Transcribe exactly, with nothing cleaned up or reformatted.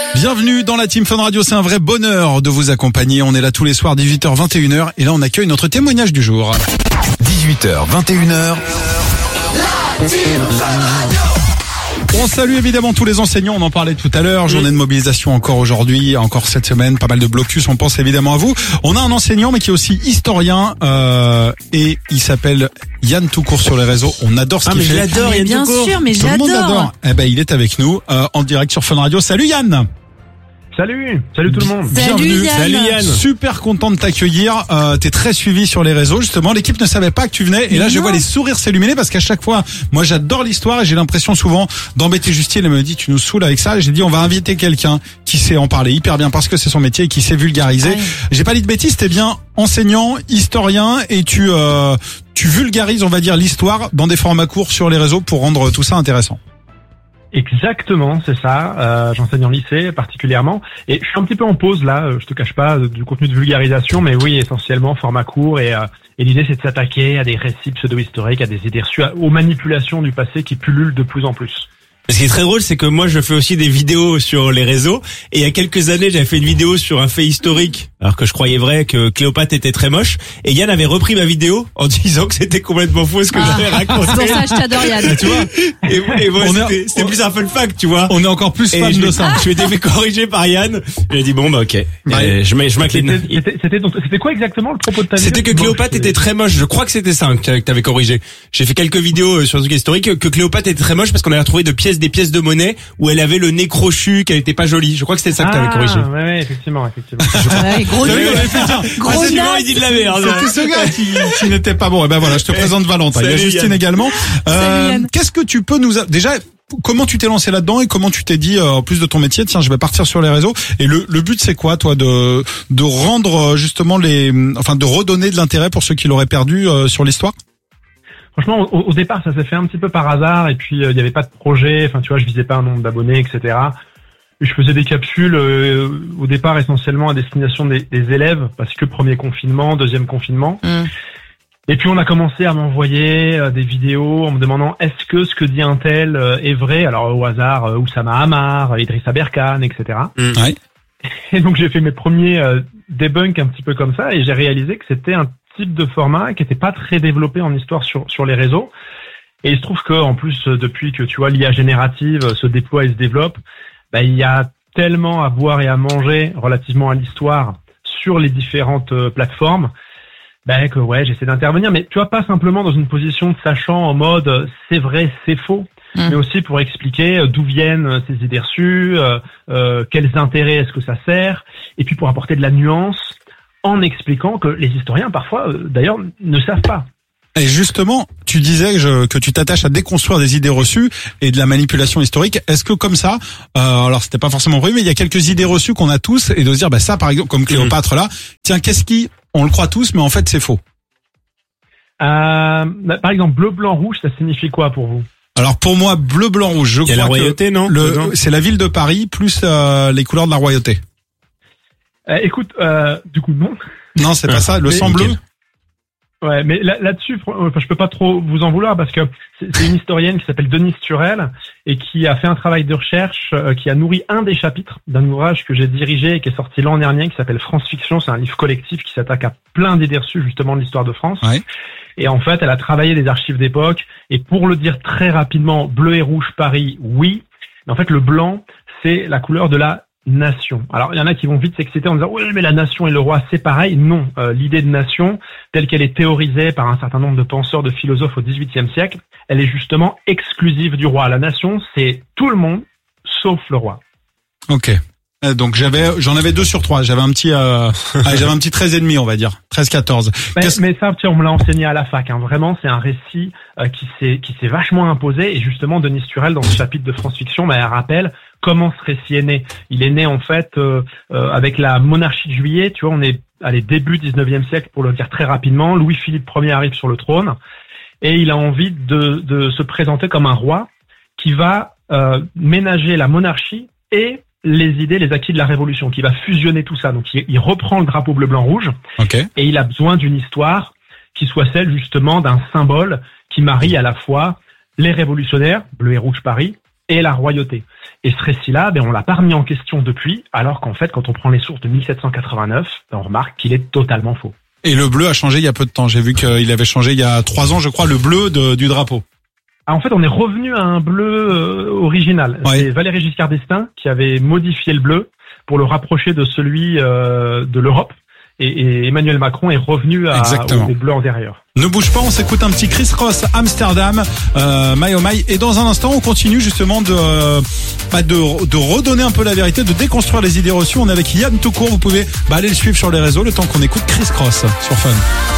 Bienvenue dans la Team Fun Radio, c'est un vrai bonheur de vous accompagner. On est là tous les soirs, dix-huit heures, vingt et une heures, et là on accueille notre témoignage du jour. dix-huit heures, vingt et une heures. La Team Fun Radio. On salue évidemment tous les enseignants, on en parlait tout à l'heure, journée de mobilisation encore aujourd'hui, encore cette semaine, pas mal de blocus, on pense évidemment à vous. On a un enseignant mais qui est aussi historien euh, et il s'appelle Yann Toucourt sur les réseaux, on adore ce ah, qu'il fait. Ah mais j'adore Yann Bien Toucourt. sûr, mais Tout le monde j'adore. adore. Eh ben il est avec nous euh, en direct sur Fun Radio. Salut Yann. Salut, salut tout le monde. Salut Bienvenue. Yann. Salut Yann. Super content de t'accueillir. Euh, t'es très suivi sur les réseaux. Justement, l'équipe ne savait pas que tu venais. Et là, Mais je non. vois les sourires s'illuminer parce qu'à chaque fois, moi, j'adore l'histoire et j'ai l'impression souvent d'embêter Justine. Elle me dit, tu nous saoules avec ça. Et j'ai dit, on va inviter quelqu'un qui sait en parler hyper bien parce que c'est son métier et qui sait vulgariser. Ouais. J'ai pas dit de bêtises. T'es bien enseignant, historien et tu euh, tu vulgarises, on va dire, l'histoire dans des formats courts sur les réseaux pour rendre tout ça intéressant. Exactement, c'est ça. Euh, j'enseigne en lycée particulièrement. Et je suis un petit peu en pause là, euh, je te cache pas, du contenu de vulgarisation, mais oui, essentiellement format court. Et, euh, et l'idée c'est de s'attaquer à des récits pseudo-historiques, à des idées reçues, à- aux manipulations du passé qui pullulent de plus en plus. Ce qui est très drôle, c'est que moi, je fais aussi des vidéos sur les réseaux. Et il y a quelques années, j'avais fait une vidéo sur un fait historique, alors que je croyais vrai que Cléopâtre était très moche. Et Yann avait repris ma vidéo en disant que c'était complètement faux ce que Ah, j'avais c'est pour raconté. ça que je t'adore Yann. Tu vois, Et, et moi, On est- c'était c'était plus un fun fact, tu vois. on est encore plus Et fan je, de ça. je m'étais fait corriger par Yann. J'ai dit bon bah ok, Et je m'a- je m'incline. C'était, c'était, c'était, donc- c'était quoi exactement le propos de ta vidéo? C'était que Bon, Cléopâtre je- était très moche. Je crois que c'était ça que t'avais corrigé. J'ai fait quelques vidéos sur le truc historique que Cléopâtre était très moche parce qu'on avait retrouvé de pièces, des pièces de monnaie où elle avait le nez crochu, qu'elle était pas jolie. Je crois que c'était ça que t'avais Ah, corrigé. ouais, ouais, effectivement, effectivement. Ouais, gros T'as vu, nul. on avait fait ça. Gros Ah, Simon, naze. il dit de la merde. C'était ce gars qui, qui n'était pas bon. Et ben voilà, je te présente Valentin. Il y a Salut, Justine Yann. également. Euh, Yann. Qu'est-ce que tu peux nous a- déjà comment tu t'es lancé là-dedans et comment tu t'es dit euh, en plus de ton métier, tiens, je vais partir sur les réseaux. Et le, le but c'est quoi, toi, de de rendre euh, justement les, enfin, de redonner de l'intérêt pour ceux qui l'auraient perdu euh, sur l'histoire. Franchement, au, au départ, ça s'est fait un petit peu par hasard, et puis euh, il n'y avait pas de projet. Enfin, tu vois, je visais pas un nombre d'abonnés, et cetera. Et je faisais des capsules euh, au départ essentiellement à destination des, des élèves, parce que premier confinement, deuxième confinement. Mm. Et puis on a commencé à m'envoyer euh, des vidéos en me demandant est-ce que ce que dit un tel euh, est vrai. Alors au hasard, euh, Oussama Hamar, euh, Idrissa Berkane, et cetera. Ouais. Et donc j'ai fait mes premiers euh, debunks un petit peu comme ça, et j'ai réalisé que c'était un type de format qui était pas très développé en histoire sur sur les réseaux. Et il se trouve que en plus euh, depuis que tu vois l'I A générative euh, se déploie et se développe, bah, il y a tellement à boire et à manger relativement à l'histoire sur les différentes euh, plateformes, bah, que ouais, j'essaie d'intervenir, mais tu vois, pas simplement dans une position de sachant en mode euh, c'est vrai, c'est faux, Mm. mais aussi pour expliquer euh, d'où viennent euh, ces idées reçues, euh, euh, quels intérêts est-ce que ça sert, et puis pour apporter de la nuance en expliquant que les historiens parfois, euh, d'ailleurs, ne savent pas. Et justement, tu disais que, je- que tu t'attaches à déconstruire des idées reçues et de la manipulation historique. Est-ce que comme ça, euh, alors c'était pas forcément prévu, mais il y a quelques idées reçues qu'on a tous et de se dire, bah ça par exemple, comme Cléopâtre là, tiens, qu'est-ce qui, on le croit tous, mais en fait c'est faux. Euh, bah, par exemple, bleu, blanc, rouge, ça signifie quoi pour vous? Alors pour moi, bleu, blanc, rouge, je Il y a crois la que royauté, non le, dedans c'est la ville de Paris plus euh, les couleurs de la royauté. Euh, écoute, euh, du coup, non. Non, c'est pas Ah, ça. Le mais sang bleu. nickel. Ouais, mais là- là-dessus, fr- enfin, je peux pas trop vous en vouloir parce que c'est c'est une historienne qui s'appelle Denise Turel et qui a fait un travail de recherche euh, qui a nourri un des chapitres d'un ouvrage que j'ai dirigé et qui est sorti l'an dernier qui s'appelle France Fiction. C'est un livre collectif qui s'attaque à plein d'idées reçues justement de l'histoire de France. Ouais. Et en fait, elle a travaillé les archives d'époque et pour le dire très rapidement, bleu et rouge Paris, oui. Mais en fait, le blanc, c'est la couleur de la nation. Alors, il y en a qui vont vite s'exciter en disant « Oui, mais la nation et le roi, c'est pareil ». Non, euh, l'idée de nation, telle qu'elle est théorisée par un certain nombre de penseurs, de philosophes au dix-huitième siècle, elle est justement exclusive du roi. La nation, c'est tout le monde, sauf le roi. Ok. Euh, Donc j'avais, j'en avais deux sur trois. J'avais un petit, euh, ah, j'avais un petit treize et demi, on va dire, treize quatorze. Mais, Qu'est-ce- mais ça, tiens, on me l'a enseigné à la fac. Hein. Vraiment, c'est un récit euh, qui s'est qui s'est vachement imposé. Et justement, Denise Turel, dans ce chapitre de France Fiction, bah, elle rappelle comment ce récit est né. Il est né en fait euh, euh, avec la monarchie de Juillet. Tu vois, on est allez début dix-neuvième siècle pour le dire très rapidement. Louis-Philippe Premier arrive sur le trône et il a envie de, de se présenter comme un roi qui va euh, ménager la monarchie et les idées, les acquis de la Révolution, qui va fusionner tout ça. Donc il, il reprend le drapeau bleu-blanc-rouge Ok. et il a besoin d'une histoire qui soit celle justement d'un symbole qui marie à la fois les révolutionnaires, bleu et rouge Paris, et la royauté. Et ce récit-là, ben, on l'a pas remis en question depuis, alors qu'en fait, quand on prend les sources de mille sept cent quatre-vingt-neuf, ben, on remarque qu'il est totalement faux. Et le bleu a changé il y a peu de temps. J'ai vu qu'il avait changé il y a trois ans, je crois, le bleu de, du drapeau. Ah, en fait, on est revenu à un bleu euh, original. Ouais. C'est Valéry Giscard d'Estaing qui avait modifié le bleu pour le rapprocher de celui euh, de l'Europe. Et, et Emmanuel Macron est revenu à, au bleu antérieur. Ne bouge pas, on s'écoute un petit Chris Cross Amsterdam, euh, My Oh My. Et dans un instant, on continue justement de, euh, bah de, de redonner un peu la vérité, de déconstruire les idées reçues. On est avec Yann Toucourt, vous pouvez bah, aller le suivre sur les réseaux le temps qu'on écoute Chris Cross sur Fun.